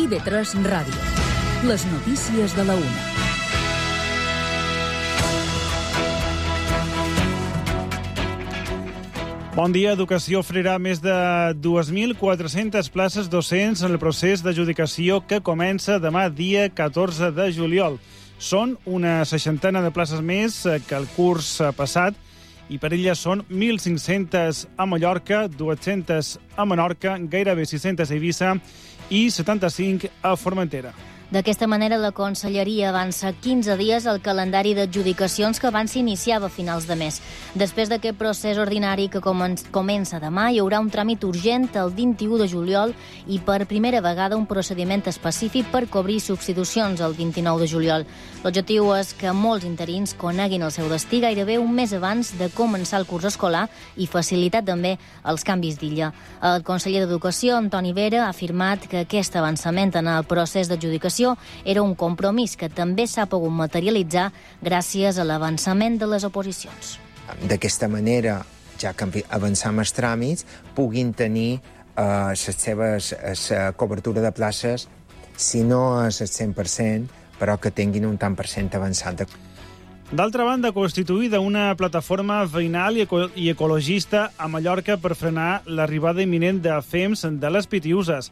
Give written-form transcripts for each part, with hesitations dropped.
IB3 Ràdio. Les notícies de la una. Bon dia. Educació oferirà més de 2.400 places docents en el procés d'adjudicació que comença demà, dia 14 de juliol. Són una 60 de places més que el curs passat i per elles són 1.500 a Mallorca, 200 a Menorca, gairebé 600 a Eivissa i 75 a Formentera. D'aquesta manera, la Conselleria avança 15 dies el calendari d'adjudicacions que abans s'iniciava a finals de mes. Després d'aquest procés ordinari que comença demà, hi haurà un tràmit urgent el 21 de juliol i per primera vegada un procediment específic per cobrir substitucions el 29 de juliol. L'objectiu és que molts interins coneguin el seu destí gairebé un mes abans de començar el curs escolar i facilitar també els canvis d'illa. El conseller d'Educació, Antoni Vera, ha afirmat que aquest avançament en el procés d'adjudicació era un compromís que també s'ha pogut materialitzar gràcies a l'avançament de les oposicions. D'aquesta manera, ja que avançam els tràmits, puguin tenir la cobertura de places, si no és el 100%, però que tinguin un tant per cent avançat. D'altra banda, constituïda una plataforma veïnal i ecologista a Mallorca per frenar l'arribada imminent de fems de les Pitiüses.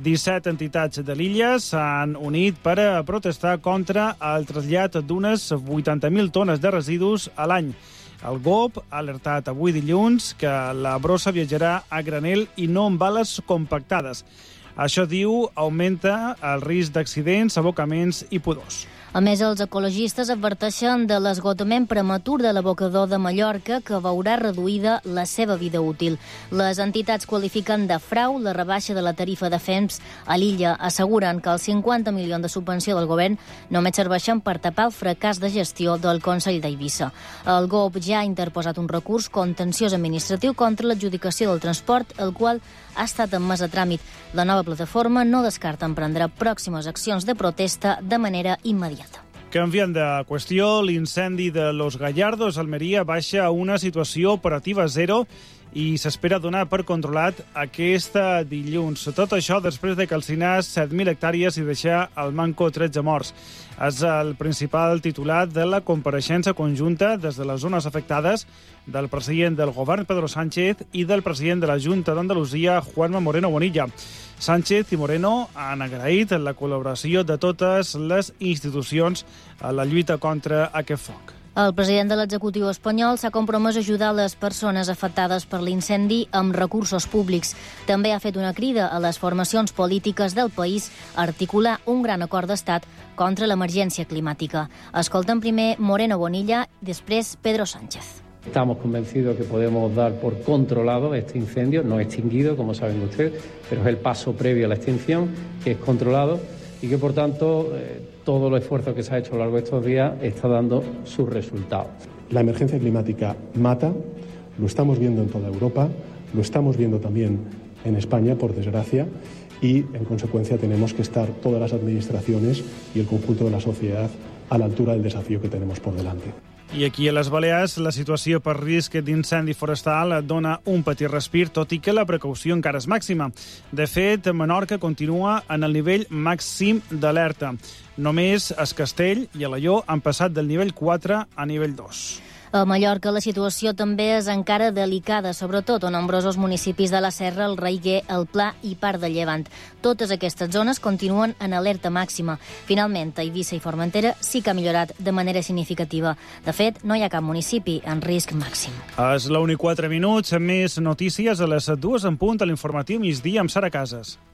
17 entitats de l'illa s'han unit per a protestar contra el trasllat d'unes 80.000 tones de residus a l'any. El GOP ha alertat avui dilluns que la brossa viatjarà a granel i no amb bales compactades. Això, diu, augmenta el risc d'accidents, abocaments i pudors. A més, els ecologistes adverteixen de l'esgotament prematur de l'abocador de Mallorca, que veurà reduïda la seva vida útil. Les entitats qualifiquen de frau la rebaixa de la tarifa de fems a l'illa. Asseguren que els 50 milions de subvenció del govern només serveixen per tapar el fracàs de gestió del Consell d'Eivissa. El GOP ja ha interposat un recurs contenciós administratiu contra l'adjudicació del transport, el qual ha estat admès a tràmit. La nova plataforma no descarta emprendre pròximes accions de protesta de manera immediata. Canviant de qüestió, l'incendi de Los Gallardos, Almeria, baixa a una situació operativa zero i s'espera donar per controlat aquesta dilluns. Tot això després de calcinar 7.000 hectàrees i deixar al manco 13 morts. És el principal titular de la compareixença conjunta des de les zones afectades del president del govern, Pedro Sánchez, i del president de la Junta d'Andalusia, Juanma Moreno Bonilla. Sánchez i Moreno han agraït la col·laboració de totes les institucions a la lluita contra aquest foc. El president de l'executiu espanyol s'ha compromès a ajudar les persones afectades per l'incendi amb recursos públics. També ha fet una crida a les formacions polítiques del país a articular un gran acord d'estat contra l'emergència climàtica. Escolten primer Moreno Bonilla, després Pedro Sánchez. Estamos convencidos que podemos dar por controlado este incendio, no extinguido, como saben ustedes, pero es el paso previo a la extinción, que es controlado y que, por tanto, todo el esfuerzo que se ha hecho a lo largo de estos días está dando sus resultados. La emergencia climática mata, lo estamos viendo en toda Europa, lo estamos viendo también en España, por desgracia, y, en consecuencia, tenemos que estar todas las administraciones y el conjunto de la sociedad a la altura del desafío que tenemos por delante. I aquí a les Balears la situació per risc d'incendi forestal dona un petit respir, tot i que la precaució encara és màxima. De fet, Menorca continua en el nivell màxim d'alerta. Només es Castell i Alaior han passat del nivell 4 a nivell 2. A Mallorca la situació també és encara delicada, sobretot a nombrosos municipis de la Serra, el Raiguer, el Pla i part de Llevant. Totes aquestes zones continuen en alerta màxima. Finalment, a Eivissa i Formentera sí que ha millorat de manera significativa. De fet, no hi ha cap municipi en risc màxim. És la 1:04, més notícies a les 2 en punt a l'informatiu migdia amb Sara Casas.